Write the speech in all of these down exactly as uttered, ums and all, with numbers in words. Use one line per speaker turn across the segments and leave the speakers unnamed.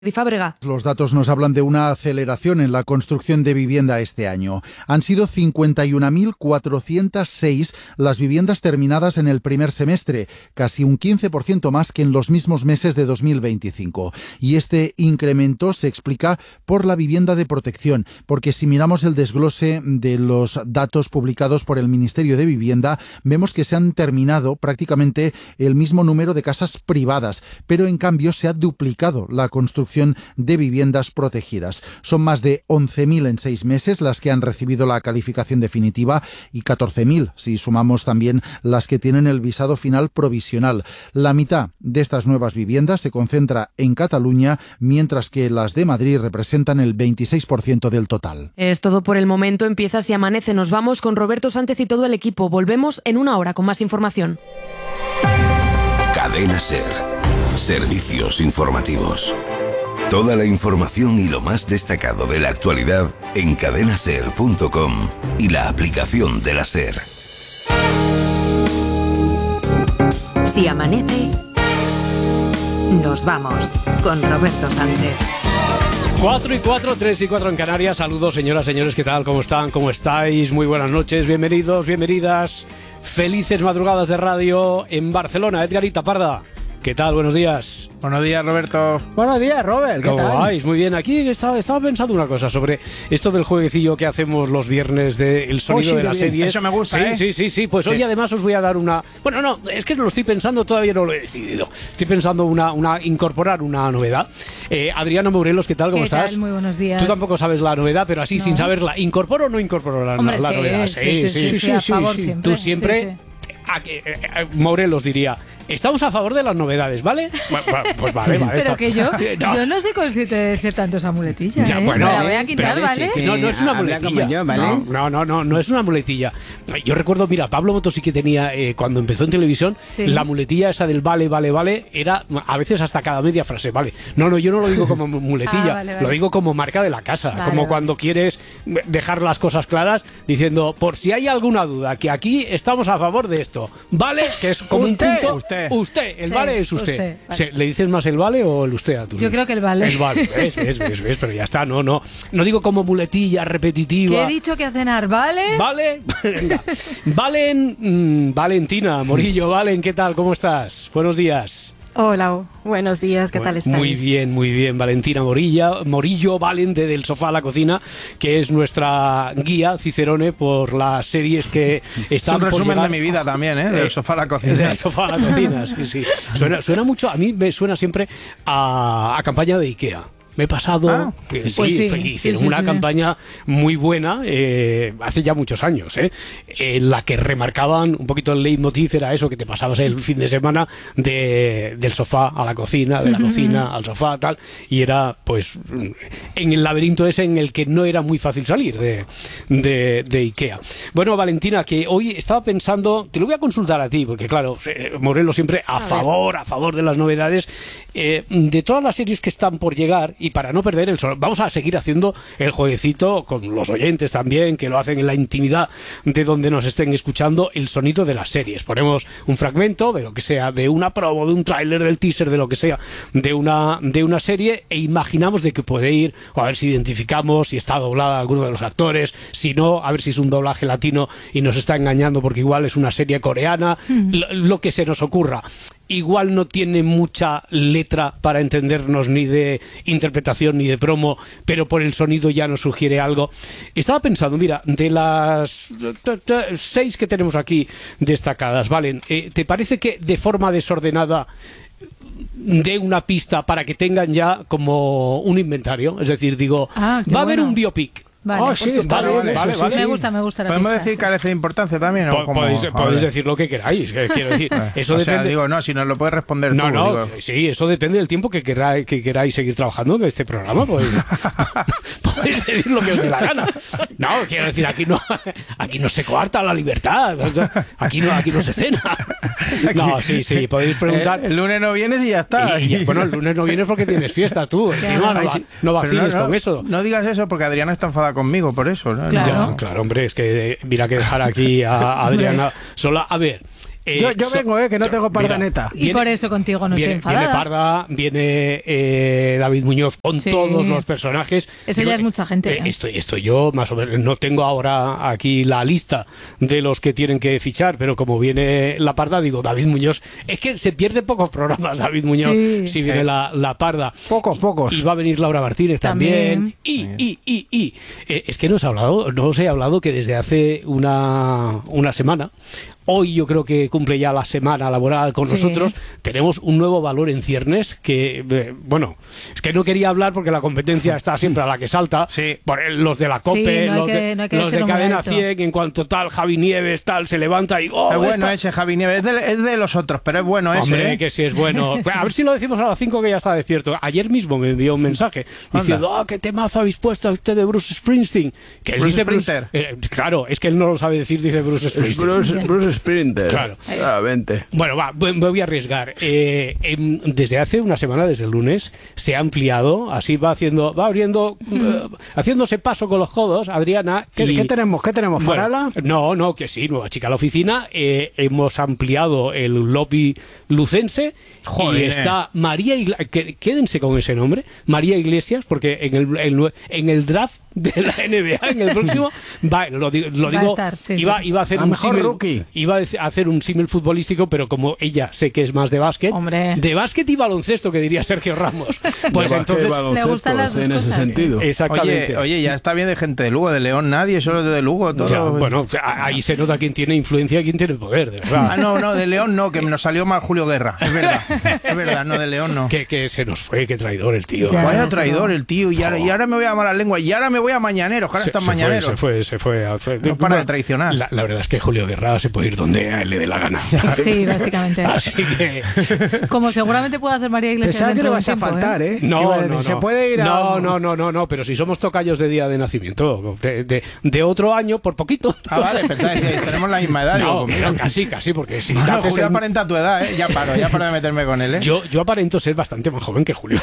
Fábrega.
Los datos nos hablan de una aceleración en la construcción de vivienda este año. Han sido cincuenta y una mil cuatrocientas seis las viviendas terminadas en el primer semestre, casi un quince por ciento más que en los mismos meses de dos mil veinticinco. Y este incremento se explica por la vivienda de protección, porque si miramos el desglose de los datos publicados por el Ministerio de Vivienda, vemos que se han terminado prácticamente el mismo número de casas privadas, pero en cambio se ha duplicado la construcción de viviendas protegidas. Son más de once mil en seis meses las que han recibido la calificación definitiva y catorce mil si sumamos también las que tienen el visado final provisional. La mitad de estas nuevas viviendas se concentra en Cataluña, mientras que las de Madrid representan el veintiséis por ciento del total.
Es todo por el momento. Empieza Si Amanece. Nos vamos con Roberto Sánchez y todo el equipo. Volvemos en una hora con más información.
Cadena SER. Servicios informativos. Toda la información y lo más destacado de la actualidad en cadena ser punto com y la aplicación de la SER.
Si amanece, nos vamos con Roberto Sánchez.
cuatro y cuatro, tres y cuatro en Canarias. Saludos, señoras, señores, ¿qué tal? ¿Cómo están? ¿Cómo estáis? Muy buenas noches, bienvenidos, bienvenidas. Felices madrugadas de radio en Barcelona. Edgarita Parda, ¿qué tal? Buenos días.
Buenos días, Roberto.
Buenos días, Robert. ¿Qué
¿Cómo
tal?
vais? Muy bien. Aquí estaba, estaba pensando una cosa sobre esto del jueguecillo que hacemos los viernes del sonido
oh, sí,
de la
bien.
serie.
Eso me gusta,
sí,
¿eh?
Sí, sí, sí. Pues
sí.
Hoy además os voy a dar una... Bueno, no, es que lo estoy pensando, todavía no lo he decidido. Estoy pensando una, una incorporar una novedad. Eh, Adriana Morelos, ¿qué tal? ¿Cómo
¿Qué
estás?
tal? Muy buenos días.
Tú tampoco sabes la novedad, pero así,
no.
sin saberla. ¿Incorporo o no incorporo la,
Hombre,
la
sí,
novedad?
Sí, sí, sí, sí, sí, sí, a favor
sí.
siempre.
Tú siempre...
Sí, sí.
A que, eh, eh, Morelos diría, estamos a favor de las novedades, ¿vale? Bueno, pues vale, vale.
Pero
está.
que yo
no.
yo no soy consciente de decir tanto esa muletilla,
Ya,
¿eh?
bueno,
Me la voy a quitar,
pero,
¿vale?
No, no es una muletilla.
Yo, ¿vale?
No, no, no, no es una muletilla. Yo recuerdo, mira, Pablo Motos sí que tenía, eh, cuando empezó en televisión,
sí.
La muletilla esa del vale, vale, vale, era a veces hasta cada media frase, vale. No, no, yo no lo digo como muletilla,
ah, vale, vale.
lo digo como marca de la casa,
vale,
como
vale.
cuando quieres dejar las cosas claras, diciendo, por si hay alguna duda, que aquí estamos a favor de esto, ¿vale? Que es como
usted,
un punto.
Usted.
Usted, el
Sí,
vale es usted.
usted, vale.
Se- ¿Le dices más el vale o el usted a tu
Yo creo que el vale.
El vale, ves, ves, ves, ves, pero ya está, no, no. No digo como muletilla repetitiva.
Que he dicho que a cenar, ¿vale?
Vale, venga. Valen, mmm, Valentina Morillo, Valen, ¿qué tal? ¿Cómo estás? Buenos días.
Hola, buenos días, ¿qué tal estáis?
Muy bien, muy bien. Valentina Morilla, Morillo, Valen, de Del Sofá a la Cocina, que es nuestra guía, Cicerone, por las series que están
Es un resumen
por llegar.
de mi vida también, ¿eh? Del sofá a la cocina.
Del Sofá a la Cocina, sí, sí. Suena, suena mucho, a mí me suena siempre a, a campaña de IKEA. Me he pasado,
Ah,
que sí,
pues sí,
hicieron
sí, sí,
una
sí.
campaña muy buena, eh, hace ya muchos años, eh, en la que remarcaban un poquito el leitmotiv, era eso, que te pasabas el fin de semana de, del sofá a la cocina, de la cocina al sofá, tal, y era pues en el laberinto ese en el que no era muy fácil salir de, de, de IKEA. Bueno, Valentina, que hoy estaba pensando, te lo voy a consultar a ti, porque claro, eh, Morelos siempre a, a favor, a favor de las novedades, eh, de todas las series que están por llegar. Y para no perder el sonido, vamos a seguir haciendo el jueguecito con los oyentes también, que lo hacen en la intimidad de donde nos estén escuchando, el sonido de las series. Ponemos un fragmento de lo que sea, de una promo, de un tráiler, del teaser, de lo que sea, de una, de una serie, e imaginamos de qué puede ir, o a ver si identificamos si está doblada alguno de los actores, si no, a ver si es un doblaje latino y nos está engañando porque igual es una serie coreana, mm. lo, lo que se nos ocurra. Igual no tiene mucha letra para entendernos, ni de interpretación ni de promo, pero por el sonido ya nos sugiere algo. Estaba pensando, mira, de las seis que tenemos aquí destacadas, Valen, eh, ¿te parece que de forma desordenada dé una pista para que tengan ya como un inventario? Es decir, digo,
ah,
va a haber
bueno.
un biopic.
Vale,
oh, sí,
pues
vale, vale, vale, vale.
Me gusta, me gusta la
¿Podemos
pista,
decir
sí.
carece de importancia también? ¿o cómo?
Podéis,
A
podéis
ver.
decir lo que queráis, quiero decir. Eso
o
depende.
sea, digo, no, si nos lo puedes responder
No,
tú.
no,
digo.
sí, eso depende del tiempo que queráis, que queráis seguir trabajando en este programa. Podéis, podéis decir lo que os dé la gana. No, quiero decir, aquí no, aquí no se coarta la libertad. Aquí no, aquí no se cena. No, sí, sí, podéis preguntar.
Eh, el lunes no vienes y ya está.
Y, y, bueno, el lunes no vienes porque tienes fiesta tú. Encima, no, va, no vaciles
no, no,
con eso.
No digas eso porque Adriana está enfadada conmigo por eso. ¿no?
Claro.
Ya, claro, hombre, es que mira que dejar aquí a Adriana sola. A ver, Eh,
yo yo
so-
vengo, eh, que no tengo parda
mira,
neta.
Y
viene-
por eso contigo no
viene,
estoy
viene
enfadada.
Parda, viene eh, David Muñoz con
Sí.
todos los personajes.
Eso ya es mucha gente,
eh,
¿eh?
estoy, estoy yo, más o menos. No tengo ahora aquí la lista de los que tienen que fichar, pero como viene la Parda, digo, David Muñoz. Es que se pierde pocos programas, David Muñoz,
Sí.
si viene
Eh.
la, la Parda.
Pocos, pocos.
Y va a venir Laura Martínez también.
También.
Y, y, y, y. Eh, es que no os he hablado, no os he hablado que desde hace una, una semana. Hoy yo creo que cumple ya la semana laboral con
Sí.
nosotros. Tenemos un nuevo valor en ciernes que, eh, bueno, es que no quería hablar porque la competencia está siempre a la que salta.
Sí.
Por el- los de la COPE,
Sí, no hay
los,
que-
de,
no hay que
los de
decirlo muy
Cadena
alto.
cien, en cuanto tal, Javi Nieves, tal, se levanta y... Oh,
es bueno
esta-
ese Javi Nieves, es de, es de los otros, pero es bueno ese.
Hombre,
¿eh?
que sí es bueno. A ver si lo decimos a las cinco que ya está despierto. Ayer mismo me envió un mensaje diciendo, ah, qué temazo habéis puesto a usted de Bruce Springsteen. Que él
Bruce
dice Bruce,
Sprinter.
eh, claro, es que él no lo sabe decir, dice Bruce
Es
Springsteen.
Bruce, Bruce Sprinter.
Claro.
Claramente.
Bueno, va, me me voy a arriesgar. Eh, em, desde hace una semana, desde el lunes, se ha ampliado, así va haciendo, va abriendo, eh, haciéndose paso con los codos, Adriana.
¿Qué,
y-
qué tenemos? ¿Qué tenemos?
Bueno,
¿Farala?
no, no, que sí, nueva chica a la oficina. Eh, hemos ampliado el lobby lucense
Joder.
y está María Iglesias. Quédense con ese nombre, María Iglesias, porque en el, el- en el draft de la N B A, en el próximo, va, lo, digo- lo
Va a
digo,
estar, sí,
iba,
sí, sí.
iba a hacer
A
un
mejor
símil,
rookie.
iba a hacer un símil futbolístico, pero como ella sé que es más de básquet,
Hombre.
de básquet y baloncesto, que diría Sergio Ramos. Pues
De
entonces,
básquet,
Le gustan las dos
en ese
cosas,
sentido.
exactamente.
Oye, oye, ya está bien de gente de Lugo, de León nadie, solo de Lugo, todo.
Ya, bueno, ahí se nota quién tiene influencia y quién tiene poder, de verdad.
Ah, no, no, de León no, que nos salió mal Julio Guerra. Es verdad, es verdad, no, de León no.
Que, que se nos fue, qué traidor el tío.
Ya.
Vaya traidor el tío, y ahora, y ahora me voy a mala lengua, y ahora me voy a Mañaneros, que ahora
Se,
están
se fue,
Mañaneros.
se fue, se fue. fue-
No para de traicionar.
La, la verdad es que Julio Guerra se puede ir donde a él le dé la gana.
Sí, básicamente.
Así que.
Como seguramente puede hacer María Iglesias
Pensaba que
dentro
le
de un
vas a
tiempo,
faltar,
¿eh?
¿eh?
No,
Iba a
no,
decir,
no.
Se puede ir a...
No, no, no, no, no, pero si somos tocayos de día de nacimiento, de, de, de otro año, por poquito.
Ah, vale, pensáis que tenemos la misma edad. digo,
No,
pues
mira,
mira.
casi, casi, porque si
Bueno,
naces
Julio
en-
aparenta tu edad, ¿eh? Ya paro, ya paro de meterme con él, ¿eh?
yo, yo aparento ser bastante más joven que Julio.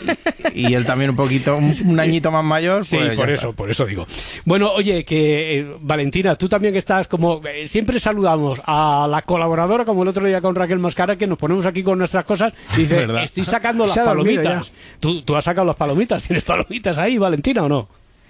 Y él también un poquito, un, un añito más mayor, pues
Sí,
ya
por
está.
eso, por eso digo. Bueno, oye, que eh, Valentina, tú también que estás como... eh, siempre saludamos a la colaboradora, como el otro día con Raquel Mascara, que nos ponemos aquí con nuestras cosas y dice,
Verdad.
estoy sacando las
Se ha dormido
palomitas. ¿Tú, tú has sacado las palomitas. ¿Tienes palomitas ahí, Valentina, o no?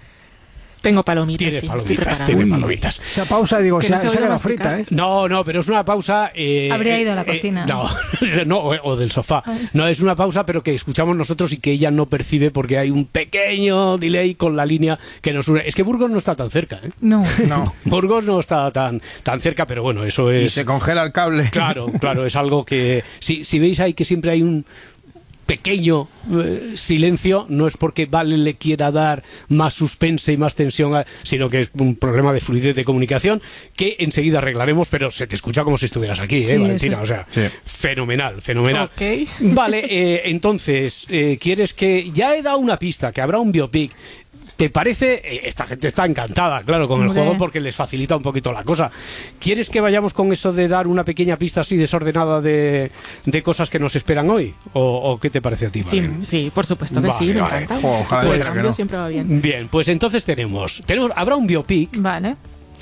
Tengo palomitas.
Tienes
sí, estoy
palomitas,
preparada.
tienes
Uy.
palomitas.
Esa pausa, digo,
Que
se,
no
ha-
se
se ha
oiga
quedado
masticar.
frita, ¿eh?
No, no, pero es una pausa... eh,
Habría ido a la
eh,
cocina.
no, no, o, o del sofá. No, es una pausa, pero que escuchamos nosotros y que ella no percibe porque hay un pequeño delay con la línea que nos une. Es que Burgos no está tan cerca, ¿eh?
No.
No.
Burgos no está tan, tan cerca, pero bueno, eso
Y
es...
se congela el cable.
Claro, claro, es algo que... Si, si veis ahí que siempre hay un pequeño eh, silencio, no es porque Vale le quiera dar más suspense y más tensión, a- sino que es un problema de fluidez de comunicación que enseguida arreglaremos, pero se te escucha como si estuvieras aquí, ¿eh,
Sí,
Valentina?
eso
O sea,
Sí.
fenomenal, fenomenal.
Ok.
Vale, eh, entonces, eh, ¿quieres que...? Ya he dado una pista, que habrá un biopic. ¿Te parece? Eh, Esta gente está encantada, claro, con el
Hombre.
juego porque les facilita un poquito la cosa. ¿Quieres que vayamos con eso de dar una pequeña pista así desordenada de, de cosas que nos esperan hoy? ¿O, o qué te parece a ti,
Sí,
Valen?
sí, por supuesto que
Vale,
sí, me
vale.
encanta.
Jo, ojalá
el
dijera que
cambio
no.
siempre va bien.
Bien, pues entonces tenemos, tenemos habrá un biopic,
Vale.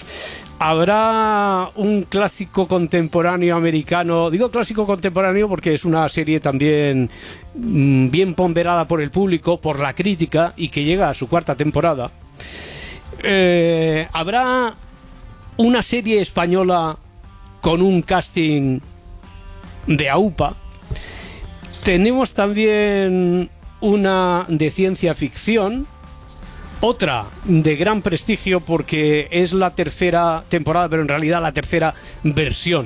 habrá un clásico contemporáneo americano. Digo clásico contemporáneo porque es una serie también mm, bien ponderada por el público, por la crítica y que llega a su cuarta temporada. Eh, habrá una serie española con un casting de AUPA. Tenemos también una de ciencia ficción, otra de gran prestigio porque es la tercera temporada, pero en realidad la tercera versión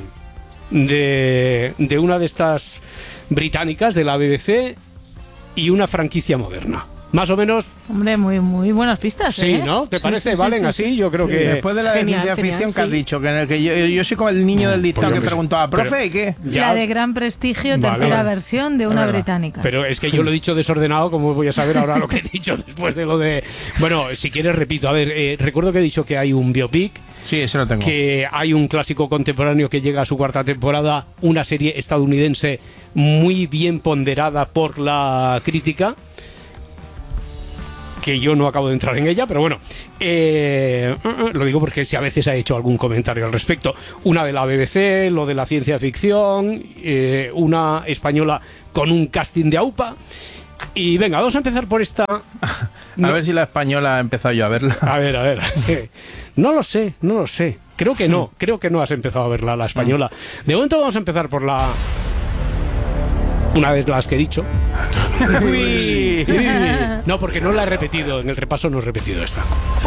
de, de una de estas británicas de la B B C y una franquicia moderna. Más o menos,
Hombre, muy, muy buenas pistas,
sí,
¿eh?
¿no? ¿Te
Sí,
parece?
sí, sí,
¿Valen
sí,
así?
sí.
Yo creo que...
Después de la de
Genial,
ciencia
genial,
ficción que has
sí.
dicho, que en el que yo, yo soy como el niño del dictado
pues yo
que
qué sé.
preguntaba,
Pero-
profe, ¿y qué?
Ya.
La de gran prestigio,
Vale,
tercera
vale.
versión de una
verdad.
británica.
Pero es que yo lo he dicho desordenado, ¿cómo voy a saber ahora lo que he dicho después de lo de...? Bueno, si quieres repito, a ver, eh, recuerdo que he dicho que hay un biopic,
Sí, eso lo tengo.
que hay un clásico contemporáneo que llega a su cuarta temporada, una serie estadounidense muy bien ponderada por la crítica, que yo no acabo de entrar en ella, pero bueno, eh, lo digo porque si a veces ha hecho algún comentario al respecto. Una de la B B C, lo de la ciencia ficción, eh, una española con un casting de AUPA. Y venga, vamos a empezar por esta.
No. A ver si la española ha empezado yo a verla.
A ver, a ver. No lo sé, no lo sé. Creo que no, creo que no has empezado a verla, la española. De momento vamos a empezar por la... Una vez las que he dicho. Uy. No, porque no la he repetido, en el repaso no he repetido esta.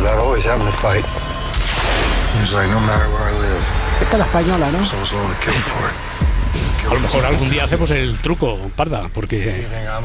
Esta es la española, ¿no?
A lo mejor algún día hacemos el truco, Parda, porque...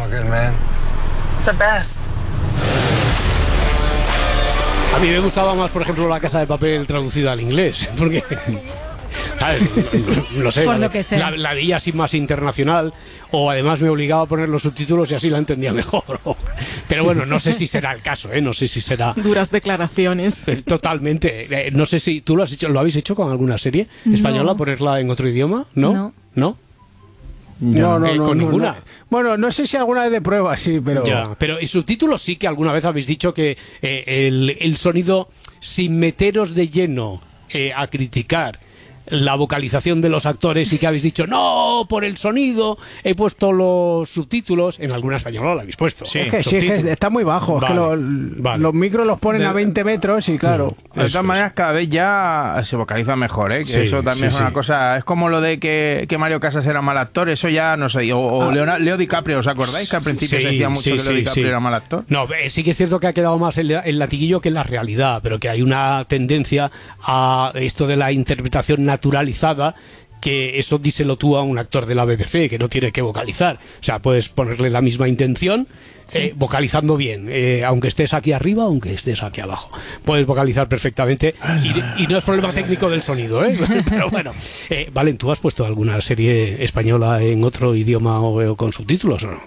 A mí me gustaba más, por ejemplo, La Casa de Papel traducida al inglés, porque... ¿sabes? No sé,
Por
la,
lo que sea.
la, la veía así más internacional, o además me obligaba a poner los subtítulos y así la entendía mejor. Pero bueno, no sé si será el caso, ¿eh? No sé si será...
Duras declaraciones.
Totalmente. Eh, no sé si tú lo has hecho, ¿lo habéis hecho con alguna serie española,
No.
ponerla en otro idioma? ¿No?
No.
¿No?
No, no,
Eh,
no,
con
no,
ninguna.
no. Bueno, no sé si alguna vez de prueba, sí, pero...
Ya, pero en subtítulos sí que alguna vez habéis dicho que eh, el, el sonido, sin meteros de lleno eh, a criticar la vocalización de los actores, y que habéis dicho, no, por el sonido he puesto los subtítulos. En alguna española lo habéis puesto.
Sí.
Es que sí, es que está muy bajo.
Vale,
es que lo-
vale.
los micros los ponen
De-
a veinte metros y claro...
De todas
Eso es.
maneras, cada vez ya se vocaliza mejor, ¿eh? Que
Sí,
eso también
sí,
es una
sí.
cosa... Es como lo de que, que Mario Casas era mal actor, eso ya no sé. O, o
Ah.
Leona- Leo DiCaprio, ¿os acordáis? Que al principio
Sí,
se decía mucho
sí,
que Leo
sí,
DiCaprio
sí.
era mal actor.
No, eh, sí que es cierto que ha quedado más el, el latiguillo que la realidad, pero que hay una tendencia a esto de la interpretación naturalizada, que eso díselo tú a un actor de la B B C, que no tiene que vocalizar. O sea, puedes ponerle la misma intención, eh, vocalizando bien, eh, aunque estés aquí arriba, aunque estés aquí abajo. Puedes vocalizar perfectamente, y, y no es problema técnico del sonido, ¿eh? Pero bueno. Eh, Valen, ¿tú has puesto alguna serie española en otro idioma o, o con subtítulos o no?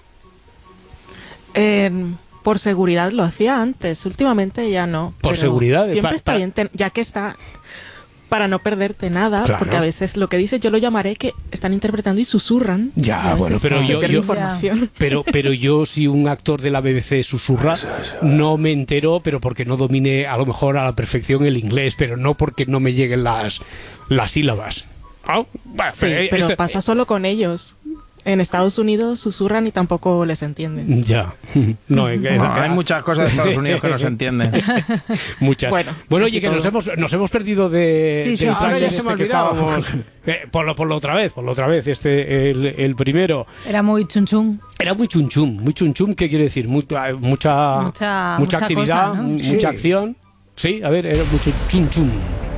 Eh, por seguridad lo hacía antes, últimamente ya no.
¿Por
pero
seguridad?
Siempre
Pa-
está
pa-
bien, ten- ya que está... Para no perderte nada,
Claro.
porque a veces lo que dice yo lo llamaré que están interpretando y susurran.
Ya,
Y a veces
bueno, pero
se
yo-
pierde
yo-
información.
Pero, pero yo, si un actor de la B B C susurra, no me entero, pero porque no domine a lo mejor a la perfección el inglés, pero no porque no me lleguen las, las sílabas. Ah, bueno,
Sí,
eh,
pero
esto-
pasa solo con ellos. En Estados Unidos susurran y tampoco les entienden.
Ya. No, eh,
No, hay muchas cosas de Estados Unidos que no se entienden.
Muchas. Bueno,
Bueno,
oye,
casi
que nos
todo.
hemos, nos hemos perdido de,
Sí, sí,
del
sí.
tráiler
Ahora ya
este
se me ha
que
olvidado.
estábamos. Eh, ponlo, ponlo otra vez, ponlo otra vez. Este, el, el primero.
Era muy chun chun.
Era muy chunchum, muy chunchum, ¿qué quiere decir? Mucha, mucha,
Mucha-
mucha
mucha
actividad,
cosa, ¿no?
mu-
Sí.
mucha acción. Sí, a ver, era mucho chunchum.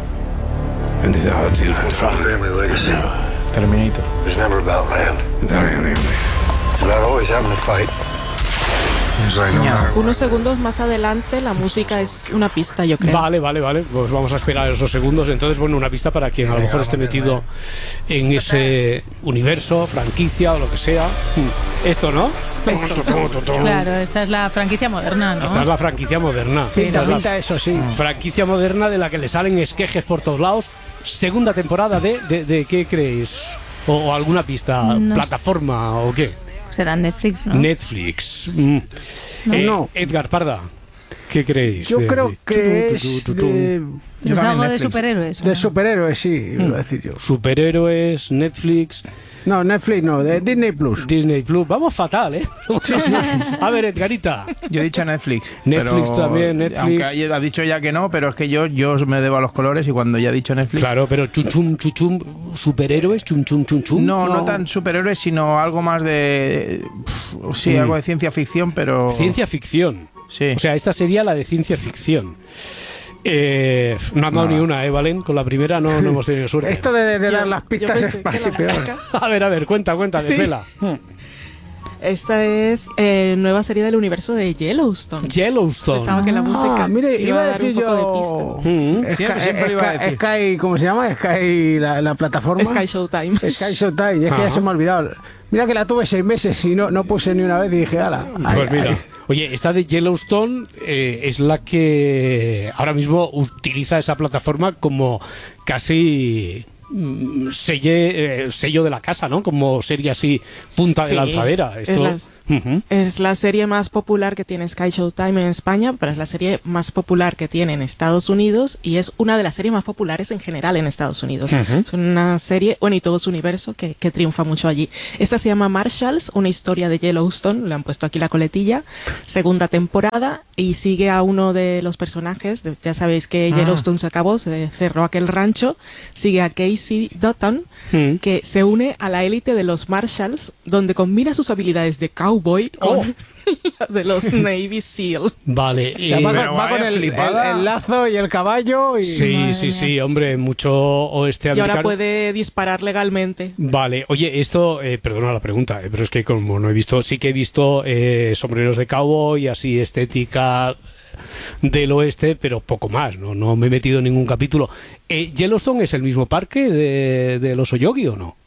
Terminator.
It's never about land. It's about always having to fight. It's like no matter what.
Unos segundos más adelante la música es una pista, yo creo.
Vale, vale, vale. Pues vamos a esperar esos segundos. Entonces, bueno, una pista para quien a lo mejor esté metido en ese universo, franquicia o lo que sea. Esto, ¿no?
Claro, esta es la franquicia moderna, ¿no?
Esta es la franquicia moderna.
Sí,
Esta
la
es la
pinta eso, sí.
franquicia moderna de la que le salen esquejes por todos lados. Segunda temporada de, de, de ¿qué creéis? O, o alguna pista,
No
plataforma o qué.
Será Netflix, ¿no?
Netflix. Mm. Eh,
No.
Edgar Parda, ¿qué creéis?
Yo
De-
creo
de-
que es
tu, tu, tu, tu.
de,
Pero es
también
algo de
Netflix.
superhéroes. ¿o
de
no?
superhéroes, sí, iba a decir yo.
Superhéroes, Netflix,
No, Netflix no, de Disney Plus.
Disney Plus. Vamos fatal, ¿eh? A ver, Edgarita.
Yo he dicho Netflix.
Netflix
pero-
también, Netflix.
Aunque haya- ha dicho ya que no, pero es que yo, yo me debo a los colores y cuando ya he dicho Netflix...
Claro, pero chum chum chum chum, superhéroes, chum chum chum chum.
No, no tan superhéroes, sino algo más de... pf, Sí,
Mm.
algo de ciencia ficción, pero...
Ciencia ficción.
Sí.
O sea, esta sería la de ciencia ficción. Eh, no han dado
No.
ni una, ¿eh, Valen? Con la primera no, no hemos tenido suerte.
Esto de, de
Yo-
dar las
yo
pistas
pensé
es
que
casi
la
peor.
música-
A ver, a ver, cuenta, cuenta,
Sí.
desvela.
Esta es eh, nueva serie del universo de Yellowstone.
Yellowstone.
Pensaba que la música
Ah, mire, iba a
dar un
decir
poco de
yo...
pista.
Mm.
Sky,
Siempre- siempre iba a
Sky-
decir.
Sky, ¿cómo se llama? Sky, la, la plataforma.
Sky Showtime.
Sky Showtime, es que
Ajá.
ya se me ha olvidado. Mira que la tuve seis meses y no, no puse ni una vez y dije, ala. ay,
Pues mira,
ay.
oye, esta de Yellowstone eh, es la que ahora mismo utiliza esa plataforma como casi mm, selle- eh, sello de la casa, ¿no? Como serie así, punta de
Sí,
lanzadera.
es
Esto,
las-
Uh-huh.
Es la serie más popular que tiene Sky Showtime en España, pero es la serie más popular que tiene en Estados Unidos y es una de las series más populares en general en Estados Unidos. Uh-huh. Es una serie, bueno, y todo su universo que, que triunfa mucho allí. Esta se llama Marshalls, una historia de Yellowstone, le han puesto aquí la coletilla, segunda temporada, y sigue a uno de los personajes, de, ya sabéis que Yellowstone ah. se acabó, se cerró aquel rancho, sigue a Casey Dutton, uh-huh. que se une a la élite de los Marshalls, donde combina sus habilidades de cowboy con oh. de los Navy SEAL.
Vale.
Y... O sea, va, va con el, el, el lazo y el caballo. Y...
Sí, Madre sí, mía. sí, hombre, mucho oeste americano.
Y ahora puede disparar legalmente.
Vale, oye, esto, eh, perdona la pregunta, eh, pero es que como no he visto, sí que he visto eh, sombreros de cowboy, así estética del oeste, pero poco más, no, no me he metido en ningún capítulo. Eh, ¿Yellowstone es el mismo parque de, de los Oyogi o no?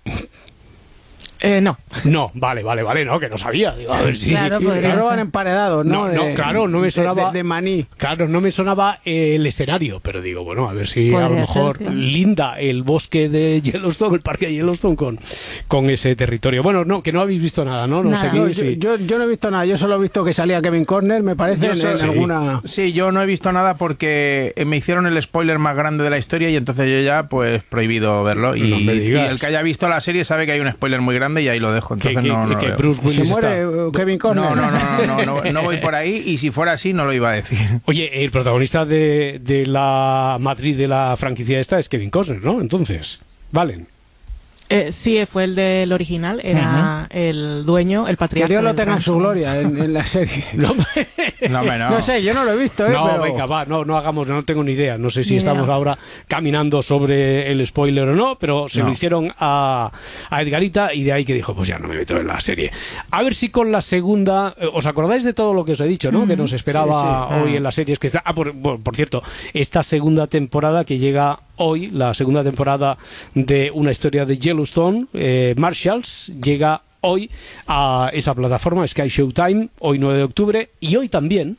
Eh, no.
No, vale, vale, vale, no, que no sabía. Digo, a ver si...
Claro, claro, van emparedados, ¿no?
No, no
de,
claro, no me sonaba...
De, de, de maní.
Claro, no me sonaba eh, el escenario, pero digo, bueno, a ver si podría a lo mejor ser, claro. linda el bosque de Yellowstone, el parque de Yellowstone con, con ese territorio. Bueno, no, que no habéis visto nada, ¿no? No,
nada.
sé
no
qué,
yo,
sí.
yo, yo no he visto nada, yo solo he visto que salía Kevin Costner, me parece, en, en
sí.
alguna...
Sí, yo no he visto nada porque me hicieron el spoiler más grande de la historia y entonces yo ya, pues, prohibido verlo. Y,
no
y el que haya visto la serie sabe que hay un spoiler muy grande y ahí lo dejo. Entonces,
que,
no, no
que Bruce Willis
¿Se muere
está...
Kevin Costner?
No, no, no, no, no, no, no voy por ahí y si fuera así no lo iba a decir.
Oye, el protagonista de, de la matriz de la franquicia esta es Kevin Costner, ¿no? Entonces, ¿valen?
Eh, sí, fue el del original, era uh-huh. el dueño, el patriarca.
Que Dios lo tenga en su
rancho.
gloria en, en la serie.
No,
no, no.
no sé, yo no lo he visto, ¿eh?
No,
pero...
venga, va, no, no hagamos, no tengo ni idea. No sé si
Ni
estamos
idea.
ahora caminando sobre el spoiler o no, pero se
no.
lo hicieron a, a Edgarita y de ahí que dijo, pues ya no me meto en la serie. A ver si con la segunda, ¿os acordáis de todo lo que os he dicho, no? Mm, que nos esperaba sí, sí. hoy en las series que está. Ah, por, por, por cierto, esta segunda temporada que llega hoy, la segunda temporada de una historia de Yellowstone, eh, Marshalls, llega hoy a esa plataforma, Sky Showtime, hoy nueve de octubre, y hoy también...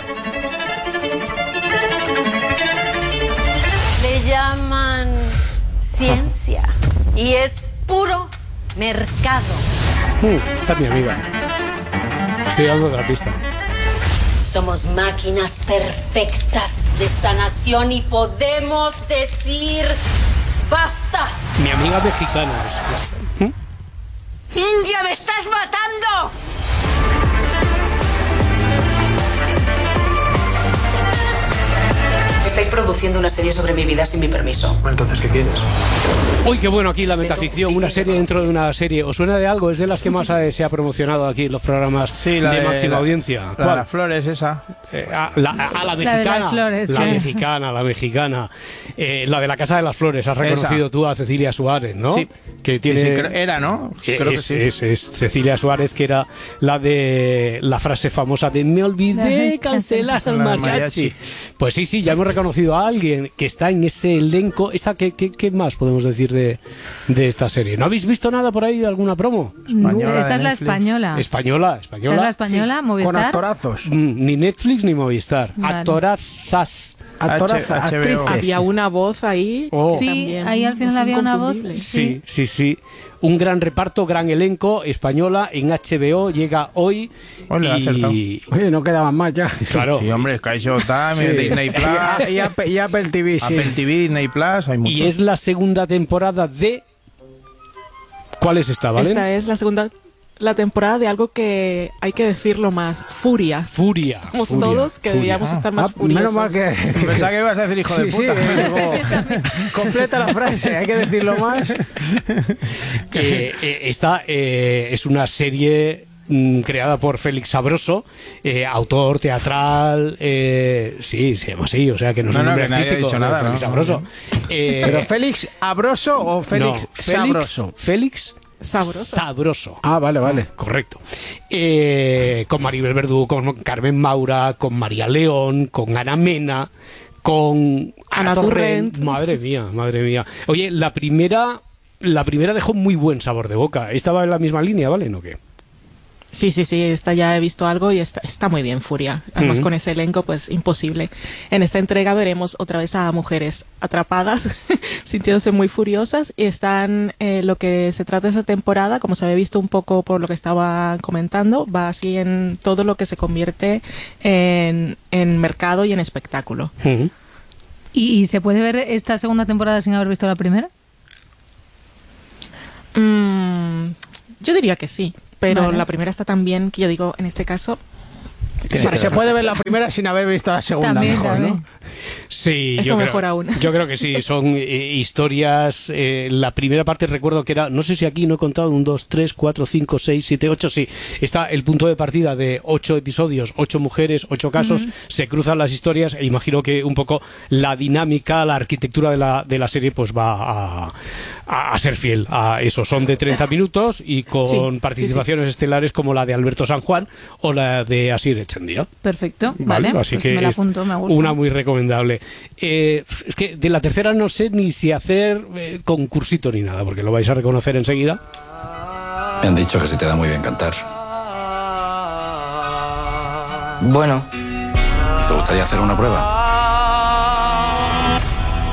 Le llaman ciencia y es puro mercado.
Uh, esta es mi amiga. Estoy dando otra pista.
Somos máquinas perfectas de sanación y podemos decir ¡basta!
Mi amiga mexicana es... ¿Mm?
¡India, me estás matando!
Estáis produciendo una serie sobre mi vida sin mi permiso.
Bueno, entonces, ¿qué quieres?
Uy, qué bueno aquí la metaficción, una serie dentro de una serie. ¿Os suena de algo? Es de las que más eh, se ha promocionado aquí en los programas
sí, la
de,
de
máxima
la,
audiencia.
La
¿Cuál?
de las flores, esa.
Eh, a, la, a la mexicana.
La de las flores,
la
sí.
mexicana, la mexicana. Eh, la de la Casa de las Flores. Has reconocido esa. Tú a Cecilia Suárez, ¿no?
Sí.
Que tiene...
Sí, sí, creo, era, ¿no? Creo
es,
que
es,
sí.
es Cecilia Suárez, que era la de la frase famosa de me olvidé cancelar al mariachi. mariachi. Pues sí, sí, ya hemos reconocido a alguien que está en ese elenco. Esta, ¿qué, qué, qué más podemos decir de, de esta serie? ¿No habéis visto nada por ahí de alguna promo?
Española esta es la española.
Española, española.
¿Esta es la española? Sí. ¿Movistar?
Con actorazos.
Mm, ni Netflix ni Movistar.
Vale.
Actorazas.
Actorazas,
H B O.
Había una voz ahí.
Oh.
Sí,
también
ahí al final había una voz.
inconfundible.
Sí, sí, sí. Un gran reparto, gran elenco, española, en H B O, llega hoy.
Hola,
y...
Oye, no quedaban más ya.
Claro.
Sí, hombre, Sky Showtime, sí. Disney Plus.
Y, Apple, y Apple T V, sí.
Apple T V, Disney Plus, hay mucho.
Y es la segunda temporada de... ¿Cuál es esta, vale?
Esta es la segunda... La temporada de algo que hay que decirlo más, furia.
Furia.
Estamos
furia,
todos que
furia.
deberíamos
Ah,
estar más
ah,
furiosos.
Menos mal que...
Pensaba que ibas a decir hijo
sí,
de puta.
Sí, digo, completa la frase, hay que decirlo más.
Eh, eh, esta eh, es una serie mm, creada por Félix Sabroso, eh, autor teatral, eh, sí, se llama así, o sea que no es
No,
un
no,
nombre
que nadie ha
artístico,
dicho nada,
Félix
¿no?
Sabroso. Eh,
¿Pero Félix Abroso o Félix
no, Félix
Sabroso?
Félix
Sabroso.
Sabroso.
Ah, vale, vale.
Correcto. Eh, con Maribel Verdú, con Carmen Maura, con María León, con Ana Mena, con Ana,
Ana
Torrent.
Torrent.
Madre mía, madre mía. Oye, la primera, la primera dejó muy buen sabor de boca. ¿Estaba en la misma línea, vale? ¿No qué?
Sí, sí, sí, esta ya he visto algo y está, está muy bien, Furia. Además,
Uh-huh.
con ese elenco, pues imposible. En esta entrega veremos otra vez a mujeres atrapadas sintiéndose muy furiosas y están, eh, lo que se trata de esa temporada, como se había visto un poco por lo que estaba comentando, va así en todo lo que se convierte en, en mercado y en espectáculo.
Uh-huh. ¿Y, ¿Y se puede ver esta segunda temporada sin haber visto la primera?
Mm, yo diría que sí, pero
vale.
la primera está tan bien que yo digo, en este caso...
Se, se puede ver la primera sin haber visto la segunda,
también,
mejor,
también.
¿no?
Sí,
Eso
yo
mejor
creo,
aún.
yo creo que sí, son eh, historias, eh, la primera parte recuerdo que era, no sé si aquí no he contado, un, dos, tres, cuatro, cinco, seis, siete, ocho, sí, está el punto de partida de ocho episodios, ocho mujeres, ocho casos, uh-huh. se cruzan las historias e imagino que un poco la dinámica, la arquitectura de la, de la serie pues va a, a, a ser fiel a eso, son de treinta minutos y con
sí,
participaciones
sí, sí.
estelares como la de Alberto San Juan o la de Asier Echandía.
Perfecto, vale,
vale así
pues
que
me la apunto, me gusta.
Una muy recomendable. Eh, es que de la tercera no sé ni si hacer eh, concursito ni nada, porque lo vais a reconocer enseguida.
Me han dicho que se te da muy bien cantar.
Bueno.
¿Te gustaría hacer una prueba?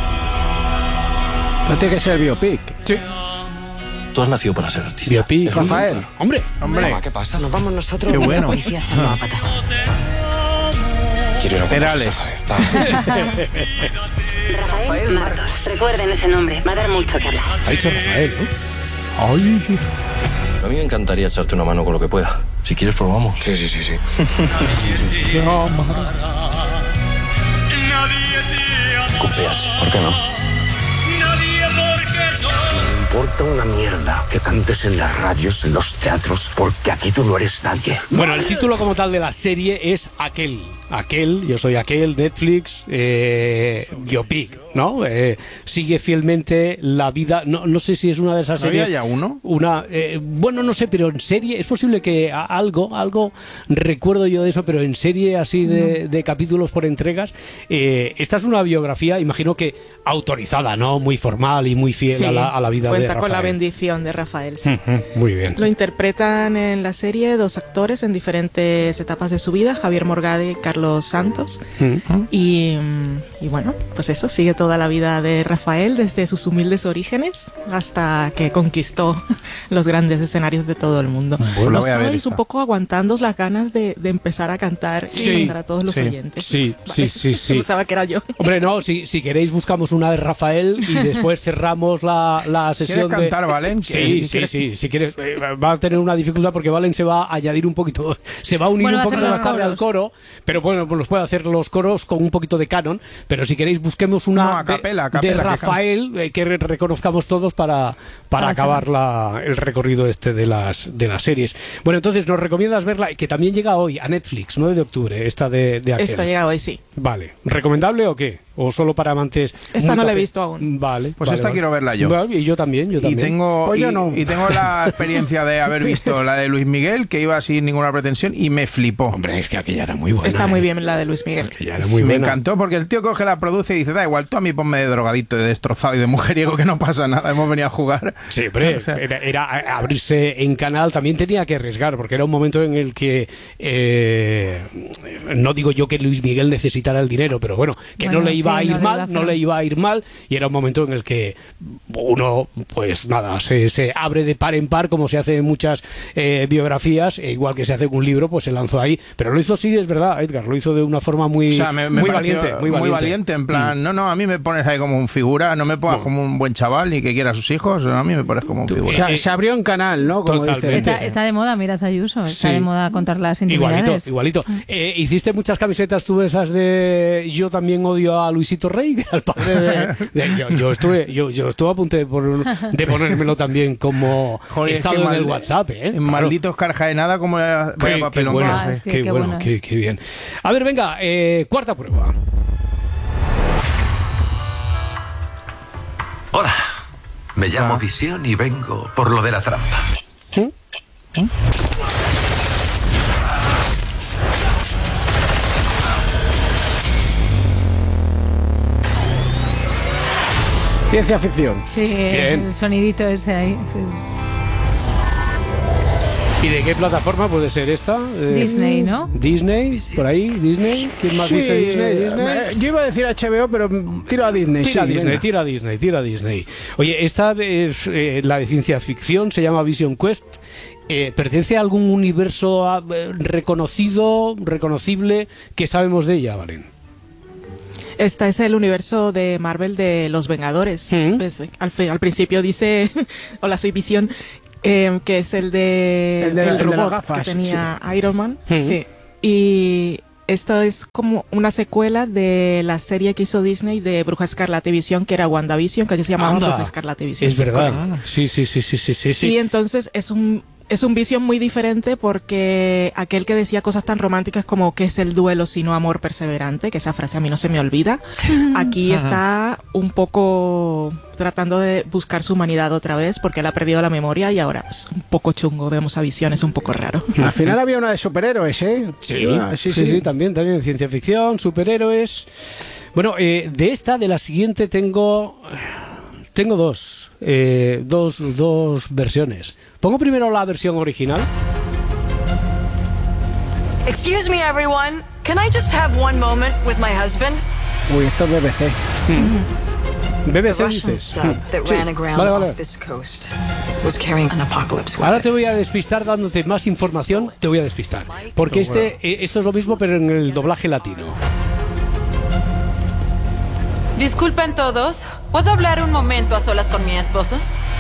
No tiene que ser biopic.
Sí.
Tú has nacido para ser artista.
Biopic.
Rafael.
Hombre.
Hombre.
Mamá, ¿qué pasa? Nos vamos nosotros.
Qué bueno.
La policía echando la pata. Quiero ir a
Perales.
Rafael Marcos. Recuerden ese nombre, va a dar mucho que hablar.
Ha dicho Rafael, ¿no?
Ay.
A mí me encantaría echarte una mano con lo que pueda. Si quieres, probamos.
Sí, sí, sí, sí.
Con P H. ¿Por qué no?
Me importa una mierda que cantes en las radios, en los teatros, porque aquí tú no eres nadie.
Bueno, el título como tal de la serie es Aquel. Aquel, yo soy Aquel, Netflix, eh, biopic, ¿no? Eh, sigue fielmente la vida. No, no sé si es una de esas
¿No había
series.
ya uno?
Una, eh, bueno, no sé, pero en serie es posible que a- algo, algo recuerdo yo de eso, pero en serie así de, de capítulos por entregas. Eh, esta es una biografía, imagino que autorizada, ¿no? Muy formal y muy fiel
Sí,
a, la, a la vida de
cuenta
Rafael.
con la bendición de Rafael. Sí.
Ujú, muy bien.
Lo interpretan en la serie dos actores en diferentes etapas de su vida, Javier Morgade y Carlos Santos.
Ujú.
Y, y bueno, pues eso, sigue toda la vida de Rafael desde sus humildes orígenes hasta que conquistó los grandes escenarios de todo el mundo.
Bueno,
Nos
voy a ver
estabais un
esta.
poco aguantando las ganas de, de empezar a cantar y
Sí,
cantar a todos los
sí,
oyentes.
sí, sí, sí, sí.
Pensaba que era yo.
Hombre, no, si, si queréis buscamos una de Rafael y después cerramos la, la sesión
¿Quieres
de...
cantar, Valen?
Sí, sí, sí, si quieres, eh, va a tener una dificultad porque Valen se va a añadir un poquito, se va a unir
Bueno,
un
va a
poquito
hacer
más
los
tarde al coro, pero bueno, pues los puede hacer los coros con un poquito de canon, pero si queréis busquemos una
No, a
de-
capela, a
de,
capela, que
Rafael eh, que re- reconozcamos todos para, para
Ah,
acabar la, el recorrido este de las, de las series. Bueno, entonces nos recomiendas verla, que también llega hoy a Netflix, nueve de octubre, esta de, de Aquel.
Esto llega hoy, sí.
Vale, ¿recomendable o qué? ¿O solo para amantes?
Esta
muy
no la he
café?
visto aún.
Vale.
Pues
vale,
esta
vale.
quiero verla yo.
Vale, y yo también, yo
Y
también.
tengo,
Pues
y,
yo no.
y tengo la experiencia de haber visto la de Luis Miguel, que iba sin ninguna pretensión y me flipó.
Hombre, es que aquella era muy buena.
Está muy
¿eh?
bien la de Luis Miguel.
Aquella era muy
me
buena.
encantó porque el tío coge, la produce y dice, da igual, tú a mí ponme de drogadito, de destrozado y de mujeriego, que no pasa nada, hemos venido a jugar.
Sí, hombre,
O sea,
era, era abrirse en canal, también tenía que arriesgar, porque era un momento en el que, eh, no digo yo que Luis Miguel necesitara el dinero, pero bueno, que
Bueno,
no le iba
sí,
a ir
no le
mal,
iba a
no
hacer-
le iba a ir mal, y era un momento en el que uno, pues nada, se, se abre de par en par, como se hace en muchas eh, biografías, e igual que se hace en un libro, pues se lanzó ahí, pero lo hizo sí, es verdad, Edgar, lo hizo de una forma muy,
o sea, me- me
muy,
pareció
valiente, muy valiente.
en plan, no, no, a mí me pones ahí como un figura, no me pongas
No.
como un buen chaval ni que quiera a sus hijos, a mí me pones como un figura.
Se, se abrió un canal, ¿no? Como
Totalmente.
dice.
Está, está de moda, mira Ayuso, está
Sí.
de moda contar las
Igualito,
intimidades.
igualito. Eh, ¿Hiciste muchas camisetas tú de esas de yo también odio a Luisito Rey? Que era el padre de, de- yo, yo estuve yo, yo estuve a punto de, por- de ponérmelo también como
Joder, es
estado
que
en el
mal-
WhatsApp, ¿eh?
En
Claro.
malditos carja de nada, como vaya
Qué, qué
papelón.
bueno,
Ah, es que
qué,
qué
bueno,
bueno
qué,
es.
qué bien. A ver, venga, eh, cuarta prueba.
Hola, me llamo
Ah.
Visión y vengo por lo de la trampa.
Ciencia ficción.
Sí,
Bien.
el sonidito ese ahí. Sí.
¿Y de qué plataforma puede ser esta? Eh,
Disney, ¿no?
Disney, por ahí, Disney. ¿Quién más
Sí,
dice Disney? Disney.
eh, Yo iba a decir H B O, pero tiro a Disney.
Tira a
sí,
Disney,
venga.
tira a Disney, tira a Disney. Oye, esta es eh, la de ciencia ficción, se llama Vision Quest. Eh, ¿Pertenece a algún universo ah, eh, reconocido, reconocible? ¿Qué sabemos de ella, Valen?
Este es el universo de Marvel de los Vengadores.
Mm.
Pues, al, fi- al principio dice, hola, soy Visión, eh, que es el de
El de-
el
el de las
robot
gafas,
que tenía Iron Man.
Mm.
Sí. Y esto es como una secuela de la serie que hizo Disney de Bruja Escarlata y Visión, que era WandaVision, que aquí se llamaba
Anda,
Bruja Escarlata y Visión.
es verdad. Sí, sí, sí, sí, sí, sí, sí.
Y entonces es un es un Vision muy diferente, porque aquel que decía cosas tan románticas como ¿qué es el duelo sino amor perseverante?, que esa frase a mí no se me olvida, aquí está un poco tratando de buscar su humanidad otra vez, porque él ha perdido la memoria y ahora pues un poco chungo, vemos a Vision, es un poco raro.
Al final había una de superhéroes, ¿eh?
Sí,
Ah,
sí, sí, sí, también, también ciencia ficción, superhéroes. Bueno, eh, de esta, de la siguiente tengo tengo dos, eh, dos, dos versiones. Pongo primero la versión original.
Excuse me, everyone. Can I just have one moment with my husband?
Uy, esto es B B C.
B B C
The Russian
dices.
sub that
Sí,
ran aground
vale, vale.
off this coast was carrying an apocalypse weapon.
Ahora te voy a despistar dándote más información, te voy a despistar. Porque este, eh, esto es lo mismo, pero en el doblaje latino.
Disculpen todos, ¿puedo hablar un momento a solas con mi esposo?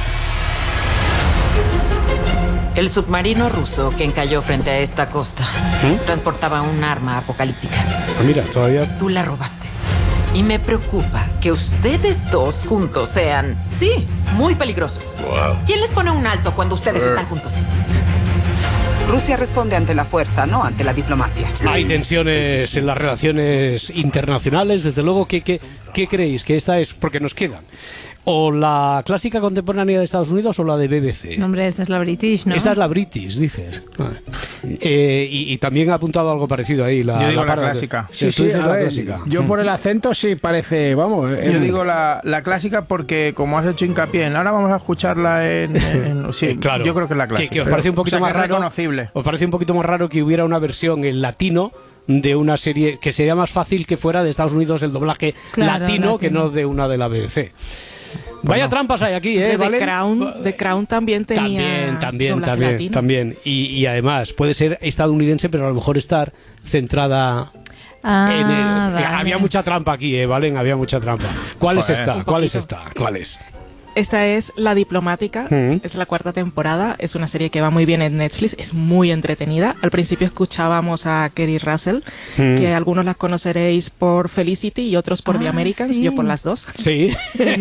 El submarino ruso que encalló frente a esta costa
¿Mm?
transportaba un arma apocalíptica.
Ah, mira, todavía...
Tú la robaste. Y me preocupa que ustedes dos juntos sean, sí, muy peligrosos.
Wow.
¿Quién les pone un alto cuando ustedes
Eh.
están juntos?
Rusia responde ante la fuerza, no ante la diplomacia.
Hay tensiones en las relaciones internacionales, desde luego. ¿Qué, qué, qué creéis? ¿Que esta es porque nos quedan? ¿O la clásica contemporánea de Estados Unidos o la de B B C?
No, hombre, esta es la British, ¿no?
Esta es la British, dices. Ah. Eh, y, y también ha apuntado algo parecido ahí. La,
Yo digo la
parada-
clásica.
Sí,
Sí,
tú
sí,
dices
a
la
ver,
clásica.
yo por el acento sí parece, vamos.
Yo
em,
digo la, la clásica porque, como has hecho hincapié en ahora vamos a escucharla en... en- sí,
Eh, claro.
yo creo que es la
Que,
clásica.
que os parece un poquito
O sea,
más
que es
raro.
reconocible.
¿Os parece un poquito más raro que hubiera una versión en latino de una serie que sería más fácil que fuera de Estados Unidos el doblaje
Claro,
latino, que
latino.
no de una de la B B C? Vaya trampas hay aquí, ¿eh?
De The
¿Vale?
Crown, The Crown también tenía
También, también,
doblaje
también,
latino.
también. Y, y además, puede ser estadounidense, pero a lo mejor estar centrada
Ah,
en el...
vale.
Había mucha trampa aquí, ¿eh? ¿Valen? Había mucha trampa. ¿Cuál es
Joder.
esta?
Un
¿Cuál es
poquito.
esta? ¿Cuál es?
Esta es La Diplomática,
Mm.
es la cuarta temporada, es una serie que va muy bien en Netflix, es muy entretenida. Al principio escuchábamos a Kerry Russell,
Mm.
que algunos las conoceréis por Felicity y otros por The
Ah,
Americans,
sí.
yo por las dos.
Sí.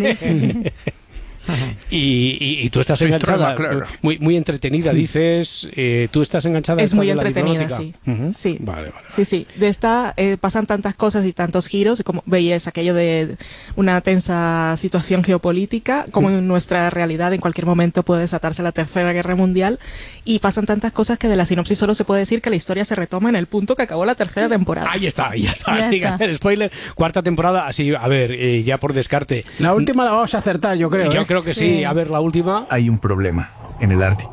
Y, y, y tú estás enganchada,
claro.
muy, muy entretenida, dices, eh, tú estás enganchada.
Es
esta
muy
de la
entretenida,
diplomática.
sí.
Ujú.
Sí.
Vale, vale.
Sí, sí. De esta eh, pasan tantas cosas y tantos giros, y como veías aquello de una tensa situación geopolítica, como en nuestra realidad en cualquier momento puede desatarse la Tercera Guerra Mundial, y pasan tantas cosas que de la sinopsis solo se puede decir que la historia se retoma en el punto que acabó la tercera temporada.
Ahí está, ya está,
Ya
sin
está.
hacer spoiler. Cuarta temporada, así, a ver, eh, ya por descarte.
La última la vamos a acertar, yo creo.
Yo
¿eh?
creo que sí.
Sí.
A ver, la última.
Hay un problema en el Ártico.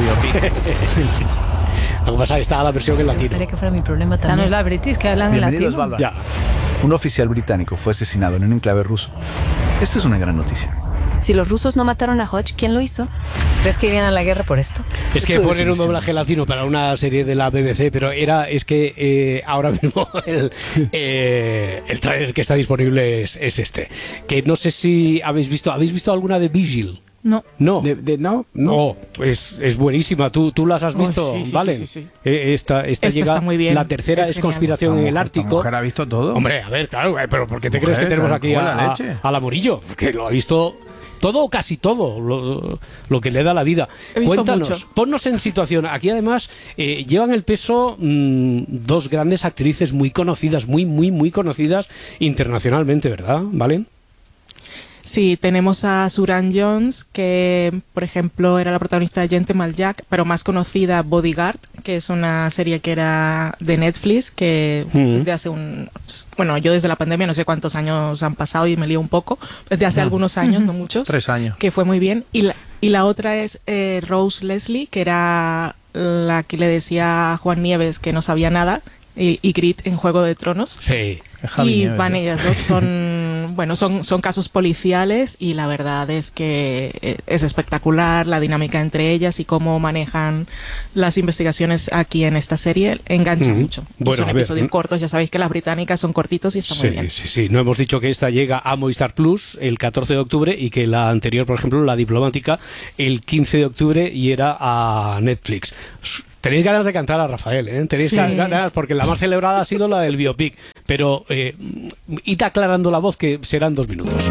Lo que pasa es que está la versión en
Me
latino.
gustaría que fuera mi problema
Esta no
también.
es la British, que hablan en
Bienvenidos,
latino.
Balba.
Ya.
Un oficial británico fue asesinado en un enclave ruso. Esta es una gran noticia.
Si los rusos no mataron a Hodge, ¿quién lo hizo?
¿Crees que irían a la guerra por esto?
Es que
Esto es
poner un
ilusión.
doblaje latino para una serie de la B B C, pero era, es que eh, ahora mismo el, eh, el trailer que está disponible es, es este. Que no sé si habéis visto, ¿habéis visto alguna de Vigil?
No.
No.
De- de- no, no.
Oh, pues es buenísima. ¿Tú, tú las has
Oh,
visto,
sí, sí,
Valen?
sí, sí, sí.
Eh, Esta, esta
Esta
llega,
está muy bien.
la tercera
Es
es,
genial.
Conspiración en el
Esta
Ártico.
mujer ha visto todo.
Hombre, a ver, claro, eh, pero ¿por qué te crees que
Mujer,
tenemos
con-
aquí
con la
a,
leche.
a, a la Murillo? Que lo ha visto todo o casi todo, lo, lo que le da la vida.
He visto
Cuéntanos,
mucho.
ponnos en situación. Aquí además eh, llevan el peso mm, dos grandes actrices muy conocidas, muy, muy, muy conocidas internacionalmente, ¿verdad? ¿Vale?
Sí, tenemos a Suran Jones, que por ejemplo era la protagonista de Gentleman Jack, pero más conocida Bodyguard, que es una serie que era de Netflix, que
Mm.
desde hace un... Bueno, yo desde la pandemia no sé cuántos años han pasado y me lío un poco, desde hace
No.
algunos años, no muchos.
Tres años.
Que fue muy bien. Y la, y la otra es eh, Rose Leslie, que era la que le decía a Juan Nieves que no sabía nada, y, y Grit en Juego de Tronos.
Sí.
Y Nieves, van ellas dos, son, bueno, son, son casos policiales y la verdad es que es espectacular la dinámica entre ellas y cómo manejan las investigaciones aquí en esta serie. Engancha mm-hmm. mucho.
Bueno,
son episodios cortos, ya sabéis que las británicas son cortitos y está
sí,
muy bien.
Sí, sí, no hemos dicho que esta llega a Movistar Plus el catorce de octubre y que la anterior, por ejemplo, la diplomática, el quince de octubre y era a Netflix. Tenéis ganas de cantar a Rafael, ¿eh? Tenéis sí. ganas, porque la más celebrada ha sido la del biopic. Pero eh, id aclarando la voz, que serán dos minutos.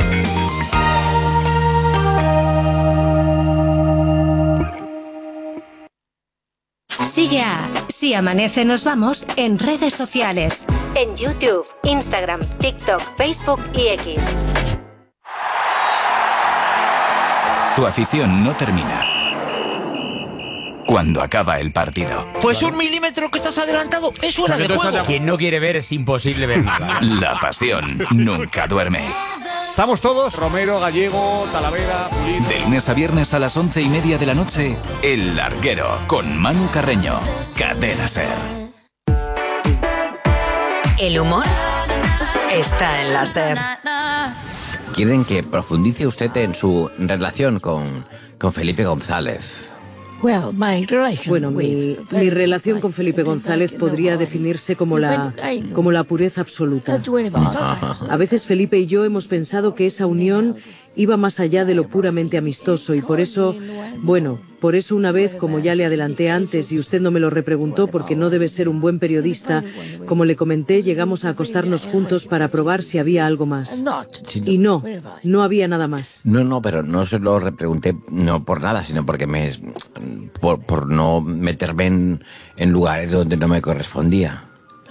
Sigue a Si Amanece Nos Vamos en redes sociales. En YouTube, Instagram, TikTok, Facebook y X.
Tu afición no termina cuando acaba el partido.
Pues un milímetro que estás adelantado es fuera de juego.
Quien no quiere ver es imposible ver nada.
La pasión nunca duerme.
Estamos todos, Romero, Gallego, Talavera, Pulido.
De lunes a viernes a las once y media de la noche, El Larguero, con Manu Carreño. Cadena SER.
El humor está en la SER.
¿Quieren que profundice usted en su relación con, con Felipe González?
Bueno, mi, mi relación con Felipe González podría definirse como la, como la pureza absoluta. A veces Felipe y yo hemos pensado que esa unión iba más allá de lo puramente amistoso y por eso, bueno, por eso una vez, como ya le adelanté antes y usted no me lo repreguntó porque no debe ser un buen periodista, como le comenté, llegamos a acostarnos juntos para probar si había algo más. Y no, no había nada más.
No, no, pero no se lo repregunté no por nada, sino porque me por, por no meterme en, en lugares donde no me correspondía.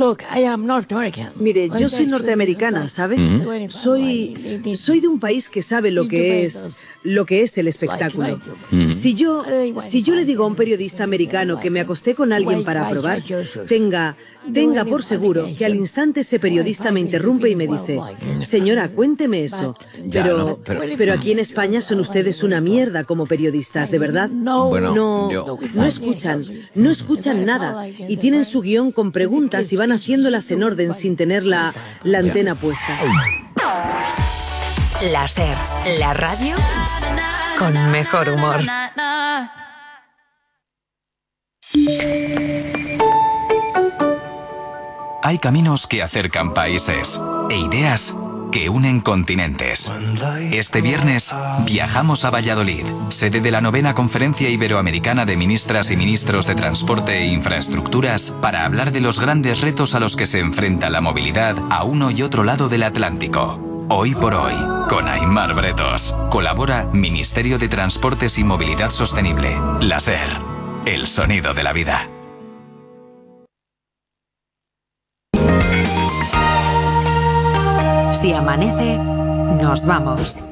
Mire, yo soy norteamericana, ¿sabe? Mm-hmm. Soy, soy de un país que sabe lo que es, lo que es el espectáculo. Mm-hmm. Si yo, si yo le digo a un periodista americano que me acosté con alguien para probar, tenga, tenga por seguro que al instante ese periodista me interrumpe y me dice, señora, cuénteme eso. Pero, pero, pero aquí en España son ustedes una mierda como periodistas, ¿de verdad?
Bueno,
no,
yo...
no escuchan, no escuchan nada y tienen su guión con preguntas y van haciéndolas en orden sin tener la, la antena puesta.
La SER, la radio con mejor humor.
Hay caminos que acercan países e ideas que unen continentes. Este viernes viajamos a Valladolid, sede de la novena Conferencia Iberoamericana de Ministras y Ministros de Transporte e Infraestructuras, para hablar de los grandes retos a los que se enfrenta la movilidad a uno y otro lado del Atlántico. Hoy por hoy, con Aimar Bretos. Colabora Ministerio de Transportes y Movilidad Sostenible. La SER, el sonido de la vida.
Si amanece, nos vamos.